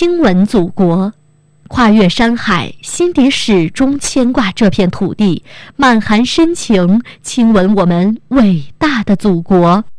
亲吻祖国。跨越山海，心底始终牵挂这片土地，满含深情，亲吻我们伟大的祖国。